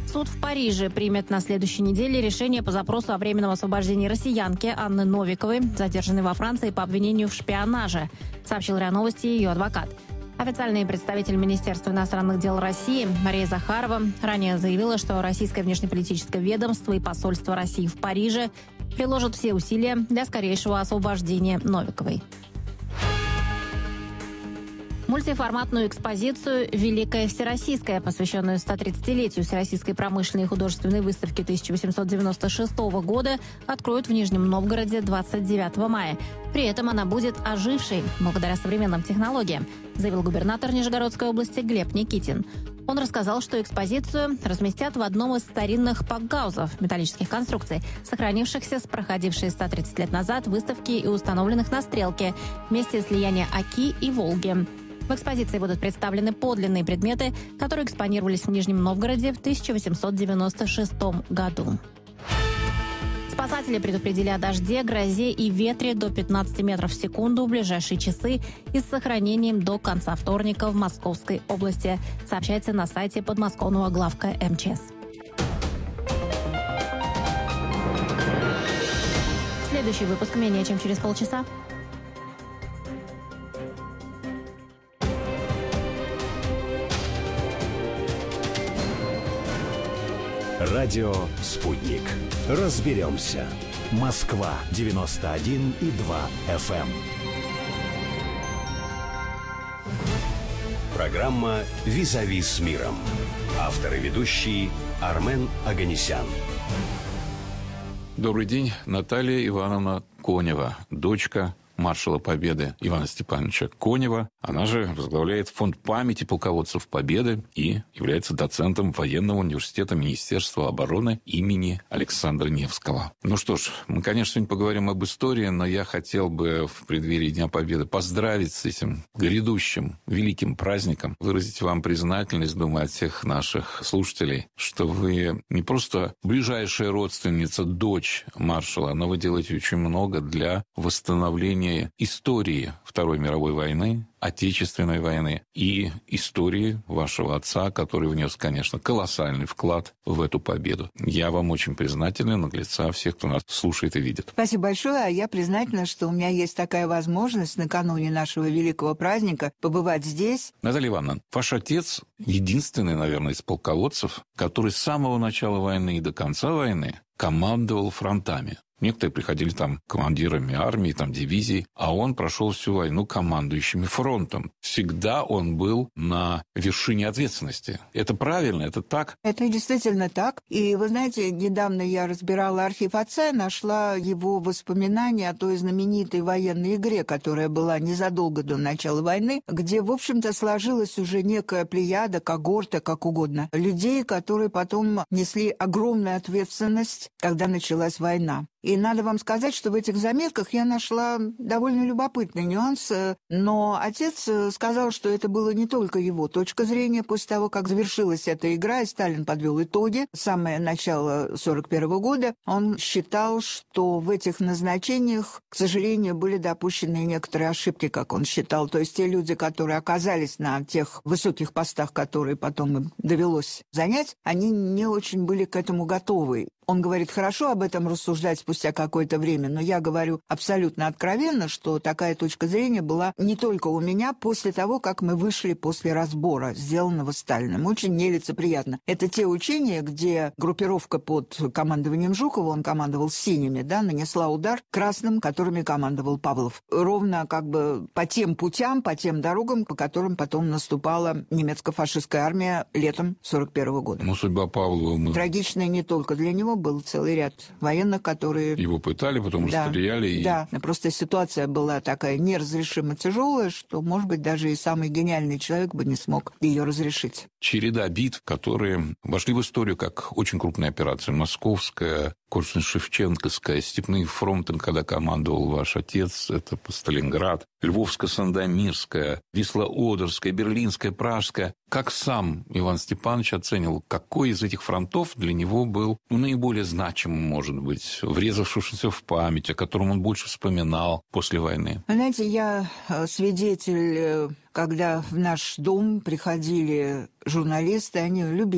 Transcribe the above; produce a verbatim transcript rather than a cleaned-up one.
Суд в Париже примет на следующей неделе решение по запросу о временном освобождении россиянки Анны Новиковой, задержанной во Франции по обвинению в шпионаже, сообщил РИА Новости ее адвокат. Официальный представитель Министерства иностранных дел России Мария Захарова ранее заявила, что российское внешнеполитическое ведомство и посольство России в Париже приложат все усилия для скорейшего освобождения Новиковой. Мультиформатную экспозицию «Великая Всероссийская», посвященную стотридцатилетию Всероссийской промышленной и художественной выставки тысяча восемьсот девяносто шестого года, откроют в Нижнем Новгороде двадцать девятого мая. При этом она будет ожившей благодаря современным технологиям, заявил губернатор Нижегородской области Глеб Никитин. Он рассказал, что экспозицию разместят в одном из старинных пакгаузов металлических конструкций, сохранившихся с проходившей сто тридцать лет назад выставки и установленных на Стрелке, месте слияния Оки и Волги. В экспозиции будут представлены подлинные предметы, которые экспонировались в Нижнем Новгороде в тысяча восемьсот девяносто шестом году. Спасатели предупредили о дожде, грозе и ветре до пятнадцати метров в секунду в ближайшие часы и с сохранением до конца вторника в Московской области, сообщается на сайте подмосковного главка эм че эс. Следующий выпуск менее чем через полчаса. Радио «Спутник». Разберемся. Москва девяносто один и два эф эм. Программа «Визави с миром». Автор и ведущий Армен Оганесян. Добрый день, Наталья Ивановна Конева, дочка маршала Победы Ивана Степановича Конева. Она же возглавляет фонд памяти полководцев Победы и является доцентом военного университета Министерства обороны имени Александра Невского. Ну что ж, мы, конечно, сегодня поговорим об истории, но я хотел бы в преддверии Дня Победы поздравить с этим грядущим великим праздником, выразить вам признательность, думаю, от всех наших слушателей, что вы не просто ближайшая родственница, дочь маршала, но вы делаете очень много для восстановления истории Второй мировой войны, Отечественной войны и истории вашего отца, который внес, конечно, колоссальный вклад в эту победу. Я вам очень признателен от лица всех, кто нас слушает и видит. Спасибо большое. А я признательна, что у меня есть такая возможность накануне нашего великого праздника побывать здесь. Наталья Ивановна, ваш отец единственный, наверное, из полководцев, который с самого начала войны и до конца войны командовал фронтами. Некоторые приходили там командирами армии, там дивизий, а он прошел всю войну командующими фронтом. Всегда он был на вершине ответственности. Это правильно, это так? Это действительно так. И вы знаете, недавно я разбирала архив отца и нашла его воспоминания о той знаменитой военной игре, которая была незадолго до начала войны, где, в общем-то, сложилась уже некая плеяда, когорта, как угодно, людей, которые потом несли огромную ответственность, когда началась война. И надо вам сказать, что в этих заметках я нашла довольно любопытный нюанс, но отец сказал, что это было не только его точка зрения после того, как завершилась эта игра, и Сталин подвел итоги, самое начало сорок первого года. Он считал, что в этих назначениях, к сожалению, были допущены некоторые ошибки, как он считал. То есть те люди, которые оказались на тех высоких постах, которые потом им довелось занять, они не очень были к этому готовы. Он говорит, хорошо об этом рассуждать спустя какое-то время, но я говорю абсолютно откровенно, что такая точка зрения была не только у меня после того, как мы вышли после разбора, сделанного Сталиным. Очень нелицеприятно. Это те учения, где группировка под командованием Жукова, он командовал синими, да, нанесла удар красным, которыми командовал Павлов. Ровно как бы по тем путям, по тем дорогам, по которым потом наступала немецко-фашистская армия летом сорок первого года. Ну, судьба Павлова мы... Трагичная не только для него, был целый ряд военных, которые... Его пытали, потом да, расстреляли. И... Да, просто ситуация была такая неразрешимо тяжелая, что, может быть, даже и самый гениальный человек бы не смог ее разрешить. Череда битв, которые вошли в историю как очень крупная операция. Московская, Корсунь-Шевченковская, Степные фронты, когда командовал ваш отец, это Сталинград, Львовско-Сандомирская, Висло-Одерская, Берлинская, Пражская. Как сам Иван Степанович оценил, какой из этих фронтов для него был ну, наиболее значимым, может быть, врезавшимся в память, о котором он больше вспоминал после войны? Вы знаете, я свидетель, когда в наш дом приходили журналисты, они любили